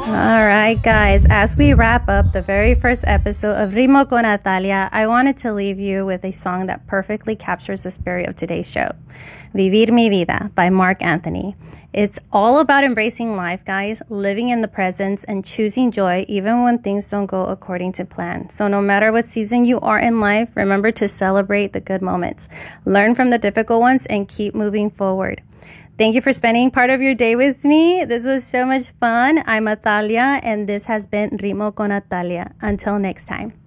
All right, guys, as we wrap up the very first episode of Ritmo con Natalia, I wanted to leave you with a song that perfectly captures the spirit of today's show, Vivir Mi Vida by Marc Anthony. It's all about embracing life, guys, living in the present and choosing joy even when things don't go according to plan. So no matter what season you are in life, remember to celebrate the good moments, learn from the difficult ones, and keep moving forward. Thank you for spending part of your day with me. This was so much fun. I'm Natalia, and this has been Ritmo con Natalia. Until next time.